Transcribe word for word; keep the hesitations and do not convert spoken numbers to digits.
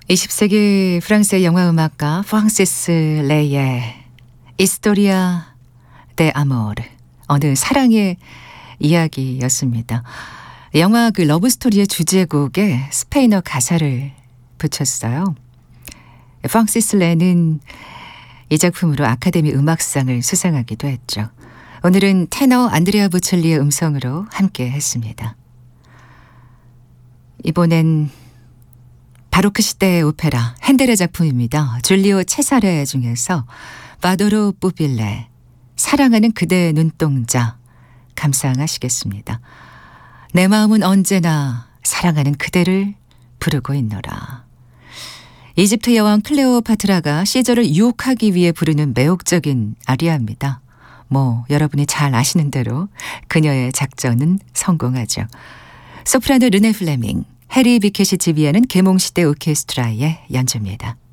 이십 세기 프랑스의 영화음악가 프랑시스 레이의 이스토리아 데 아모르, 어느 사랑의 이야기였습니다. 영화 그 러브스토리의 주제곡에 스페인어 가사를 붙였어요. 프랑시스 레는 이 작품으로 아카데미 음악상을 수상하기도 했죠. 오늘은 테너 안드레아 보첼리의 음성으로 함께 했습니다. 이번엔 바로크 시대의 오페라 핸델의 작품입니다. 줄리오 체사레 중에서 바도로 뿌빌레, 사랑하는 그대의 눈동자 감상하시겠습니다. 내 마음은 언제나 사랑하는 그대를 부르고 있노라. 이집트 여왕 클레오파트라가 시저를 유혹하기 위해 부르는 매혹적인 아리아입니다. 뭐 여러분이 잘 아시는 대로 그녀의 작전은 성공하죠. 소프라노 르네 플레밍, 해리 비켓이 지휘하는 계몽시대 오케스트라의 연주입니다.